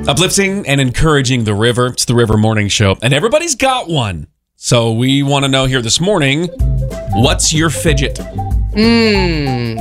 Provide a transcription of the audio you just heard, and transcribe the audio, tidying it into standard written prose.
Uplifting and encouraging the river. It's the River Morning Show. And everybody's got one. So we want to know here this morning, what's your fidget?